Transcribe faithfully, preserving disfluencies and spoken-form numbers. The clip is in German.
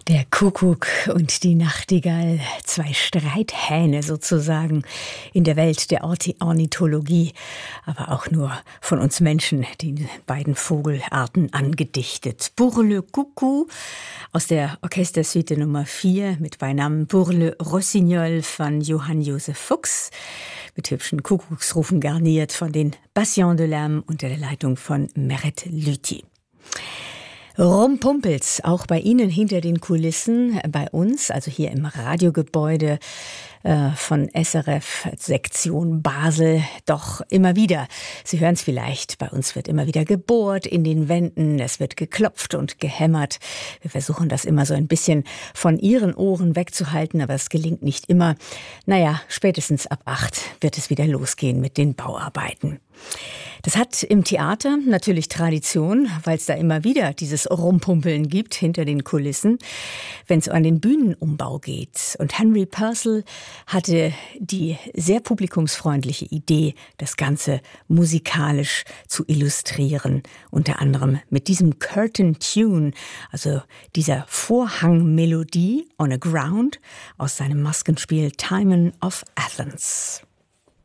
Der Kuckuck und die Nachtigall, zwei Streithähne sozusagen in der Welt der Ornithologie, aber auch nur von uns Menschen, die beiden Vogelarten angedichtet. Pour le Coucou aus der Orchestersuite Nummer vier mit Beinamen Pour le Rossignol von Johann Joseph Fuchs, mit hübschen Kuckucksrufen garniert von den Passions de l'âme unter der Leitung von Meret Lüthi. Rumpumpels, auch bei Ihnen hinter den Kulissen, bei uns, also hier im Radiogebäude äh, von S R F Sektion Basel, doch immer wieder. Sie hören es vielleicht, bei uns wird immer wieder gebohrt in den Wänden, es wird geklopft und gehämmert. Wir versuchen das immer so ein bisschen von Ihren Ohren wegzuhalten, aber es gelingt nicht immer. Naja, spätestens ab acht wird es wieder losgehen mit den Bauarbeiten. Das hat im Theater natürlich Tradition, weil es da immer wieder dieses Rumpumpeln gibt hinter den Kulissen, wenn es an den Bühnenumbau geht. Und Henry Purcell hatte die sehr publikumsfreundliche Idee, das Ganze musikalisch zu illustrieren. Unter anderem mit diesem Curtain Tune, also dieser Vorhangmelodie on a Ground aus seinem Maskenspiel Timon of Athens.